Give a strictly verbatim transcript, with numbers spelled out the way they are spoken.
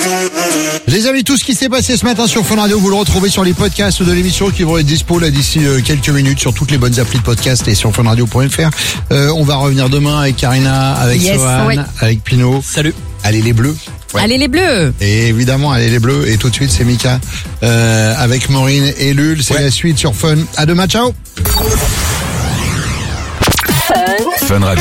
Les amis, tout ce qui s'est passé ce matin sur Fun Radio, vous le retrouvez sur les podcasts de l'émission qui vont être dispo là d'ici euh, quelques minutes sur toutes les bonnes applis de podcast et sur funradio point f r. Euh, on va revenir demain avec Karina, avec Yes, Sohan, ouais. avec Pino. Salut. Allez les bleus. Ouais. Allez les bleus. Et évidemment, allez les bleus. Et tout de suite, c'est Mika euh, avec Maureen et Lul. C'est Ouais. la suite sur Fun. À demain, ciao. Fun Radio.